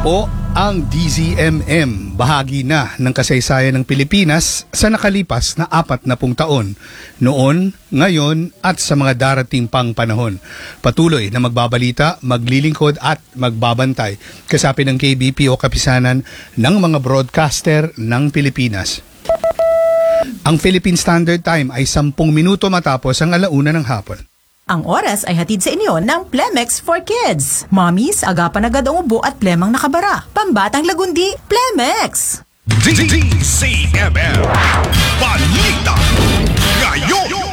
O ang DZMM, bahagi na ng kasaysayan ng Pilipinas sa nakalipas na 40 taon, noon, ngayon at sa mga darating pang panahon. Patuloy na magbabalita, maglilingkod at magbabantay kasapin ng KBP o kapisanan ng mga broadcaster ng Pilipinas. Ang Philippine Standard Time ay 10 minuto matapos ang 1:00 ng hapon. Ang oras ay hatid sa inyo ng Plemex for Kids. Mommies, agapan agad ang ubo at plemang nakabara. Pambatang lagundi, Plemex! DZMM Balita Ngayon.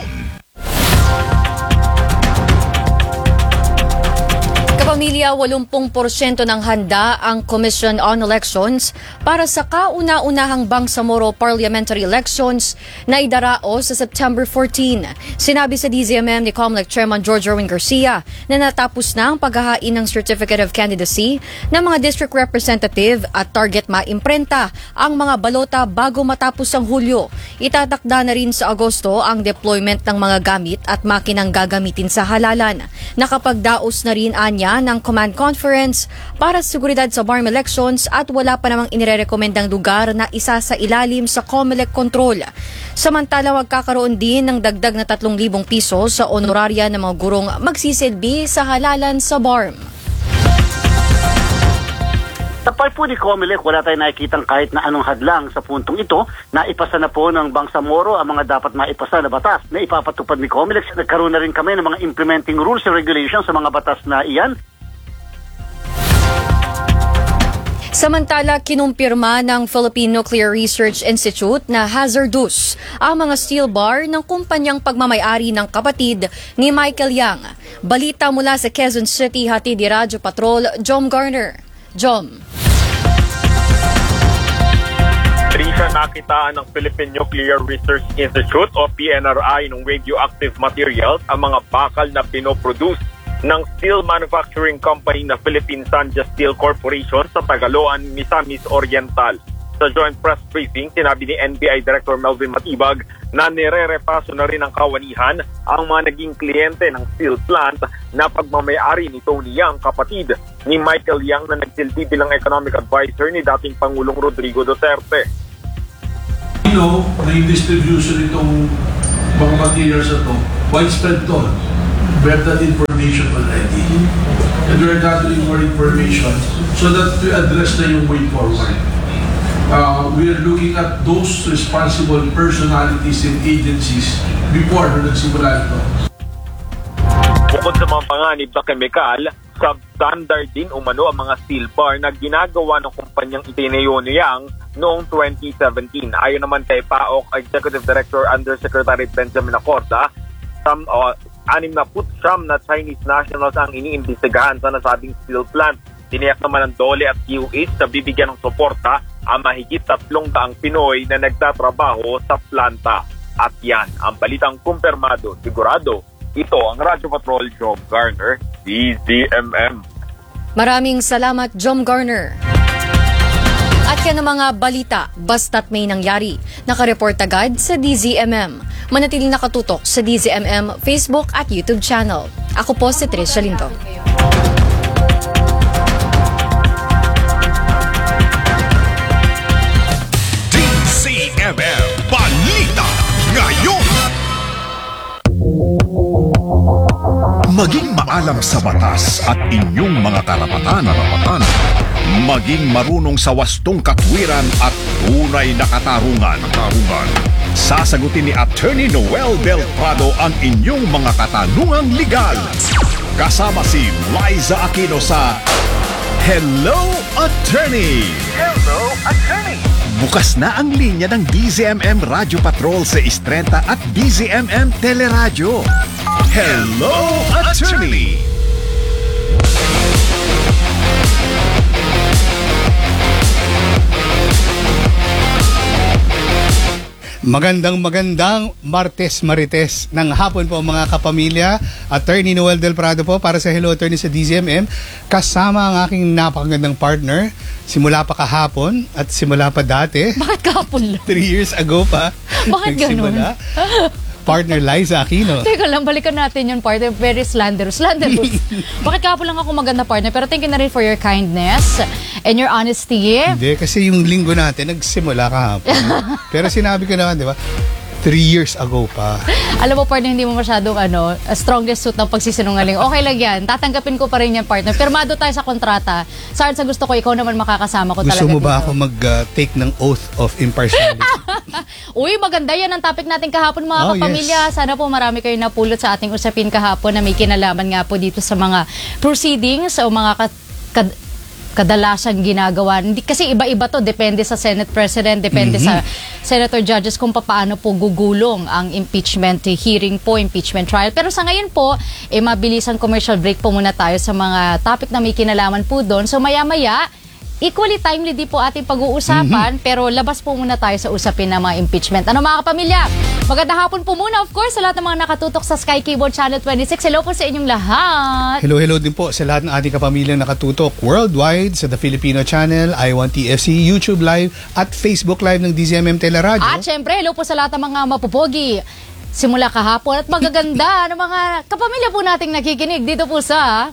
Kapamilya, 80% ng handa ang Commission on Elections para sa kauna-unahang Bangsamoro Parliamentary Elections na idarao sa September 14. Sinabi sa DZMM ni COMELEC Chairman George Erwin Garcia na natapos na ang paghahain ng Certificate of Candidacy ng mga District Representative at target maimprenta ang mga balota bago matapos ang Hulyo. Itatakda na rin sa Agosto ang deployment ng mga gamit at makinang gagamitin sa halalan. Nakapagdaos na rin anya ng Command Conference para sa seguridad sa BARM elections at wala pa namang inirerekomendang lugar na isa sa ilalim sa COMELEC control. Samantala, magkakaroon din ng dagdag na 3,000 piso sa honoraria ng mga gurong magsisilbi sa halalan sa BARM. Sa part po ni COMELEC, wala tayong nakikitang kahit na anong hadlang sa puntong ito na ipasa na po ng Bangsamoro ang mga dapat maipasa na batas na ipapatupad ni COMELEC. Nagkaroon na rin kami ng mga implementing rules and regulations sa mga batas na iyan. Samantala, kinumpirma ng Philippine Nuclear Research Institute na hazardous ang mga steel bar ng kumpanyang pagmamayari ng kapatid ni Michael Yang. Balita mula sa Quezon City, hatid ni Radyo Patrol, Jom Garner. Jom. Trisha, nakitaan ng Philippine Nuclear Research Institute o PNRI ng radioactive materials ang mga bakal na pinoproduce ng steel manufacturing company na Philippine Sanja Steel Corporation sa Tagaloan, Misamis Oriental. Sa joint press briefing, sinabi ni NBI Director Melvin Matibag na nire-repaso na rin ang kawanihan ang mga naging kliyente ng steel plant na pagmamayari ni Tony Yang, kapatid ni Michael Yang na nagsilbi bilang economic advisor ni dating Pangulong Rodrigo Duterte. Na yung distribution itong mga materials na ito, widespread to. We have that information already. And we're gathering more information so that we address na yung way forward. We are looking at those responsible personalities and agencies before na nagsimula ito. Bukod sa mga panganib na kemikal, substandard din umano ang mga steel bar na ginagawa ng kumpanyang itinayo ni Yang noong 2017. Ayon naman kay PAOK Executive Director Undersecretary Benjamin Acorda, 69 na Chinese nationals ang iniimbestigahan sa nasabing steel plant. Tiniyak naman ng DOLE at QH na bibigyan ng suporta ang mahigit 300 Pinoy na nagtatrabaho sa planta. At yan ang balitang kumpirmado, sigurado. Ito ang Radyo Patrol, Jom Garner, DZMM. Maraming salamat, Jom Garner. At yan ang mga balita, basta't may nangyari. Nakareport agad sa DZMM. Manatiling nakatutok sa DZMM Facebook at YouTube channel. Ako po si Trisha Linto. DZMM Balita Ngayon. Maging maalam sa batas at inyong mga karapatan. Maging marunong sa wastong katwiran at tunay na katarungan. Sasagutin ni Attorney Noel Del Prado ang inyong mga katanungang legal. Kasama si Liza Aquino sa Hello, Attorney! Hello, Attorney! Bukas na ang linya ng DZMM Radio Patrol sa 630 at DZMM Teleradyo. Hello, Attorney! Magandang Martes Marites ng hapon po mga kapamilya. Attorney Noel Del Prado po para sa Hello Attorney sa DZMM. Kasama ang aking napakagandang partner. Simula pa kahapon at simula pa dati. Bakit kahapon lang? 3 years ago pa. Bakit ganun? Partner Liza Aquino. Teka lang, balikan natin yun, partner. Very slanderous. Bakit kahapon lang ako maganda, partner? Pero thank you na rin for your kindness. and your honesty. Hindi, kasi yung linggo natin nagsimula kahapon. Pero sinabi ko naman, di ba? 3 years ago pa. Alam mo, partner, hindi mo masyadong strongest suit ng pagsisinungaling. Okay lang yan. Tatanggapin ko pa rin yan, partner. Pirmado tayo sa kontrata. Sarge, sa gusto ko, ikaw naman makakasama ko talaga. Gusto mo ba dito. ako mag-take ng oath of impartiality? Uy, maganda yan ang topic natin kahapon, mga kapamilya. Yes. Sana po marami kayo napulot sa ating usapin kahapon na may kinalaman nga po dito sa mga proceedings o mga kadalasang ginagawa. Hindi, kasi iba-iba to, depende sa Senate President, depende sa Senator Judges kung paano po gugulong ang impeachment hearing po, impeachment trial. Pero sa ngayon po, mabilis ang commercial break po muna tayo sa mga topic na may kinalaman po doon. So maya-maya, equally timely di po ating pag-uusapan, pero labas po muna tayo sa usapin ng mga impeachment. Ano mga kapamilya? Magandang hapon po muna, of course, sa lahat ng mga nakatutok sa Sky Cable Channel 26. Hello po sa inyong lahat. Hello din po sa lahat ng ating kapamilyang nakatutok worldwide sa The Filipino Channel, I1TFC, YouTube Live at Facebook Live ng DZMM Teleradio. At syempre, hello po sa lahat ng mga mapupogi simula kahapon at magaganda ng mga kapamilya po nating nakikinig dito po sa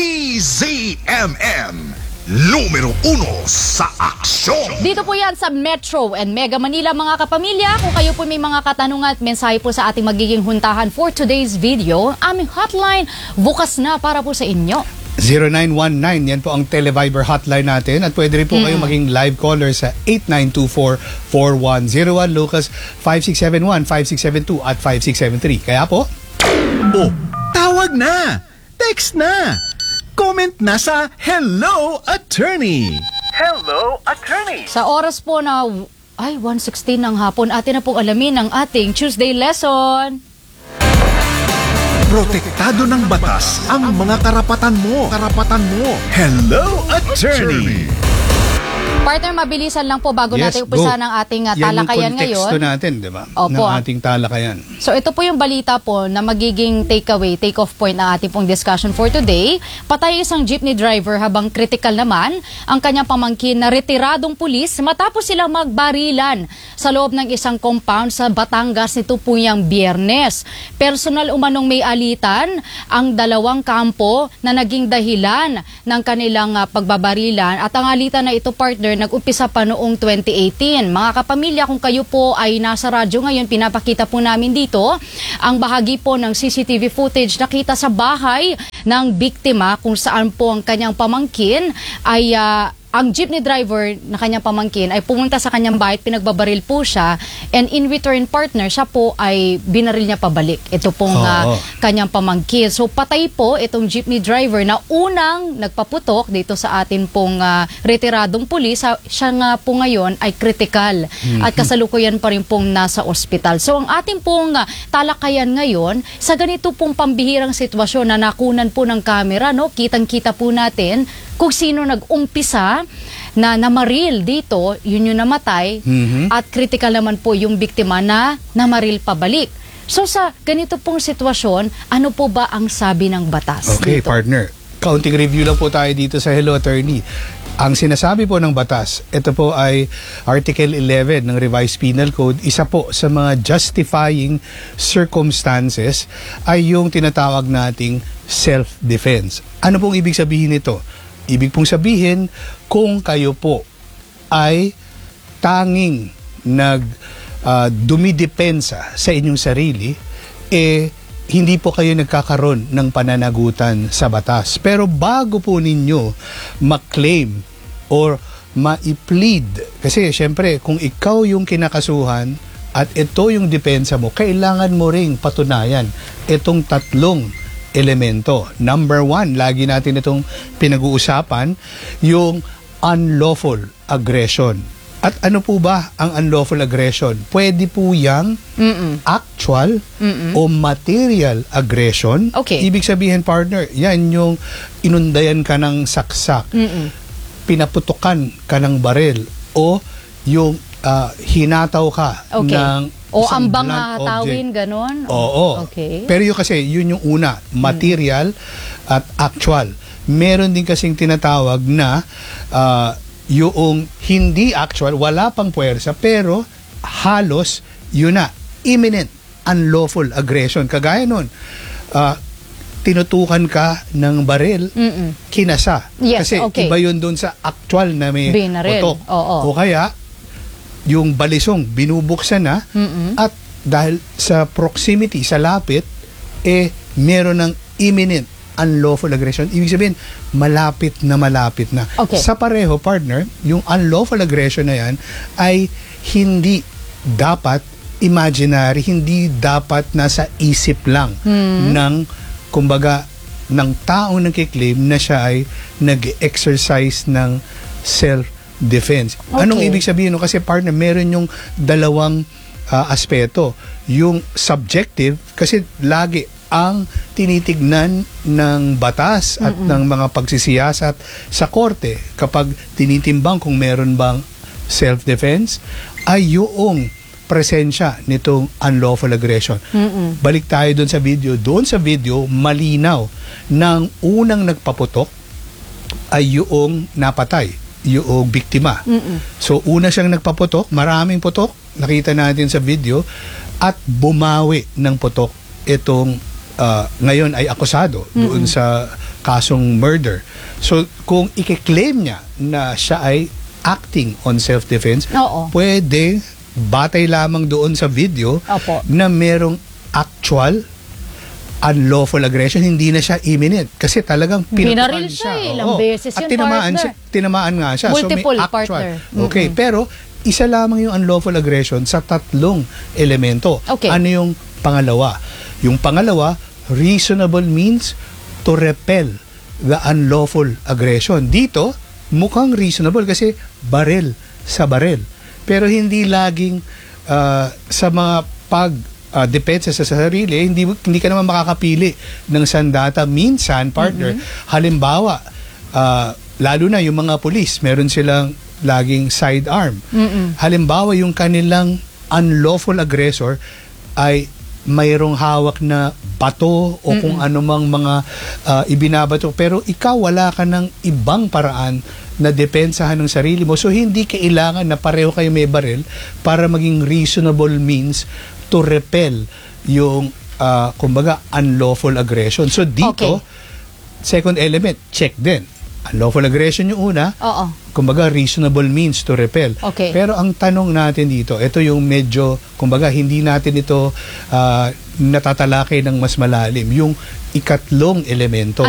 DZMM Numero 1 sa aksyon. Dito po yan sa Metro and Mega Manila, mga kapamilya. Kung kayo po may mga katanungan at mensahe po sa ating magiging huntahan for today's video, aming hotline bukas na para po sa inyo. 0919, yan po ang Televiber hotline natin at pwede rin po kayo maging live caller sa 8924-4101, Lucas 5671, 5672 at 5673. Kaya po, Tawag na! Text na! Comment na sa Hello Attorney! Hello Attorney! Sa oras po na 1:16 ng hapon, atin na pong alamin ang ating Tuesday lesson. Protektado ng batas ang mga karapatan mo. Hello Attorney! Partner, mabilisan lang po bago natin umpisa ng ating talakayan ngayon. Yan yung konteksto natin, di ba? Opo. Ng ating talakayan. So ito po yung balita po na magiging takeaway, take-off point ng ating pong discussion for today. Patay isang jeepney driver habang critical naman ang kanyang pamangkin na retiradong pulis matapos silang magbarilan sa loob ng isang compound sa Batangas nito po yung Biyernes. Personal umanong may alitan ang dalawang kampo na naging dahilan ng kanilang pagbabarilan at ang alitan na ito, partner, nag-umpisa pa noong 2018. Mga kapamilya, kung kayo po ay nasa radyo ngayon, pinapakita po namin dito ang bahagi po ng CCTV footage nakita sa bahay ng biktima kung saan po ang kanyang pamangkin ay ang jeepney driver na kanyang pamangkin ay pumunta sa kanyang bahay, pinagbabaril po siya, and in return, partner, siya po ay binaril niya pabalik. Ito pong kanyang pamangkin. So patay po itong jeepney driver na unang nagpaputok dito sa atin pong retiradong pulis. Siya nga po ngayon ay critical at kasalukuyan pa rin pong nasa ospital. So ang ating pong talakayan ngayon, sa ganito pong pambihirang sitwasyon na nakunan po ng camera, no? Kitang-kita po natin kung sino nag-umpisa na namaril dito, yun yung namatay, at critical naman po yung biktima na namaril pabalik. So sa ganito pong sitwasyon, ano po ba ang sabi ng batas Okay, dito? partner. Counting review lang po tayo dito sa Hello Attorney. Ang sinasabi po ng batas, ito po ay Article 11 ng Revised Penal Code. Isa po sa mga justifying circumstances ay yung tinatawag nating self-defense. Ano pong ibig sabihin nito? Ibig pong sabihin, kung kayo po ay tanging dumidepensa sa inyong sarili, hindi po kayo nagkakaroon ng pananagutan sa batas. Pero bago po ninyo ma-claim or ma-plead, kasi syempre kung ikaw yung kinakasuhan at ito yung depensa mo, kailangan mo ring patunayan itong tatlong elemento. Number 1, lagi natin itong pinag-uusapan, yung unlawful aggression. At ano po ba ang unlawful aggression? Pwede po yang actual o material aggression. Okay. Ibig sabihin, partner, yan yung inundayan ka ng saksak, pinaputukan ka ng baril, o yung hinataw ka ng o isang ambang blunt hatawin, object. ganon? Oo. Okay. Pero yun kasi, yun yung una, material at actual. Meron din kasing tinatawag na yung hindi actual, wala pang puwersa, pero halos yun na, imminent unlawful aggression. Kagaya nun, tinutukan ka ng baril, kinasa. Yes, Kasi okay. iba yun doon sa actual na may Binaril. putok. Oo. O kaya, yung balisong binubuksan na at dahil sa proximity, sa lapit, meron ng imminent unlawful aggression. Ibig sabihin, malapit na. Okay. Sa pareho, partner, yung unlawful aggression na yan ay hindi dapat imaginary, hindi dapat nasa isip lang ng, kumbaga, ng tao nagkiklaim na siya ay nag-exercise ng self-defense. Anong Okay. ibig sabihin? No? Kasi partner, meron yung dalawang aspeto. Yung subjective, kasi lagi ang tinitignan ng batas at ng mga pagsisiyasat sa korte kapag tinitimbang kung meron bang self-defense ay yung presensya nitong unlawful aggression. Balik tayo doon sa video. Doon sa video, malinaw ng unang nagpaputok ay yung napatay, yung biktima. So, una siyang nagpaputok, maraming putok, nakita natin sa video, at bumawi ng putok itong ngayon ay akusado doon sa kasong murder. So, kung i-claim niya na siya ay acting on self-defense, Oo. pwede batay lamang doon sa video Opo. na merong actual unlawful aggression, hindi na siya imminent kasi talagang Binaril pinutukan siya eh, Oo. ilang beses At yun, tinamaan, partner. tinamaan nga siya. Multiple, so may actual. partner. Okay, pero isa lamang yung unlawful aggression sa tatlong elemento. Okay. Ano yung pangalawa? Yung pangalawa, reasonable means to repel the unlawful aggression. Dito, mukhang reasonable kasi baril sa baril. Pero hindi laging sa mga depensa sa sarili, hindi ka naman makakapili ng sandata. Minsan, partner, halimbawa, lalo na yung mga pulis, meron silang laging sidearm. Halimbawa, yung kanilang unlawful aggressor ay mayroong hawak na bato o kung anumang mga ibinabato. Pero ikaw, wala ka ng ibang paraan na depensahan ng sarili mo. So, hindi kailangan na pareho kayo may baril para maging reasonable means to repel yung, kumbaga, unlawful aggression. So, dito, second element, check din. Unlawful aggression yung una, Oo. kumbaga, reasonable means to repel. Okay. Pero ang tanong natin dito, ito yung medyo, kumbaga, hindi natin ito natatalakay ng mas malalim. Yung ikatlong elemento.